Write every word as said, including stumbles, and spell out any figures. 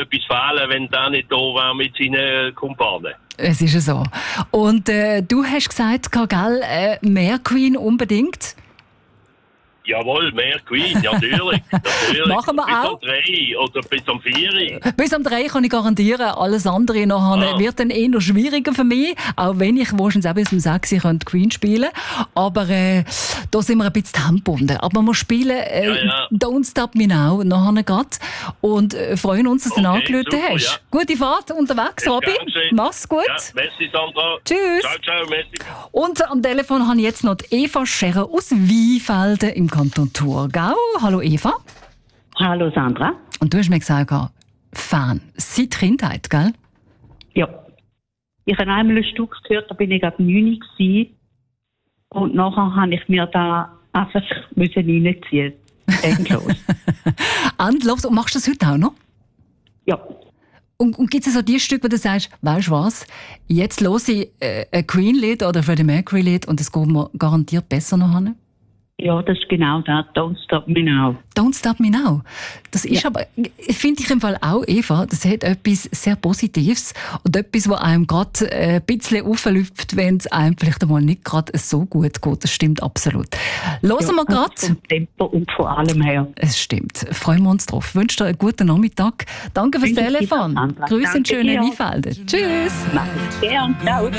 etwas fehlen, wenn der nicht da wäre mit seinen Kumpanen. Es ist ja so. Und äh, du hast gesagt, gell, äh, mehr Queen unbedingt? Jawohl, mehr Queen, ja, natürlich. natürlich. Machen wir bis auch. Bis um drei oder bis um vier. Bis um drei kann ich garantieren, alles andere nachher Ah. wird dann eher noch schwieriger für mich, auch wenn ich wahrscheinlich auch bis um sechs könnte Queen spielen. Aber äh, da sind wir ein bisschen handgebunden. Aber wir spielen äh, Ja, ja. Don't Stop Me Now nachher gerade und äh, freuen uns, dass du Okay, angerufen super, hast. ja. Gute Fahrt unterwegs, Ist Robby. gern geschehen. Mach's gut. Ja, merci Sandra. Tschüss. Ciao, ciao, merci. Und am Telefon habe ich jetzt noch die Eva Scherer aus Weinfelden im Kanton Thurgau. Hallo Eva. Hallo Sandra. Und du hast mir gesagt, Fan, seit Kindheit, gell? Ja. Ich habe einmal ein Stück gehört, da bin ich gerade neun gewesen. Und nachher habe ich mir da einfach müssen reinziehen. Endlos. Endlos. Und machst du das heute auch noch? Ja. Und, und gibt es so die Stücke, wo du sagst, weißt du was, jetzt höre ich äh, ein Queen-Lied oder ein Freddie Mercury-Lied und es geht mir garantiert besser noch hin? Ja, das ist genau das. Don't Stop Me Now. Don't Stop Me Now. Das ist Ja. aber, finde ich im Fall auch, Eva, das hat etwas sehr Positives und etwas, was einem gerade ein bisschen auflüpft, wenn es einem vielleicht einmal nicht gerade so gut geht. Das stimmt absolut. Hören Ja, wir gerade. vom Tempo und von allem her. Es stimmt. Freuen wir uns drauf. Ich wünsche dir einen guten Nachmittag. Danke fürs Wünsche ich dir, Telefon. Sandra. Grüße in Danke schöne dir. Weinfelder. Tschüss. Mach ich gern. Ciao.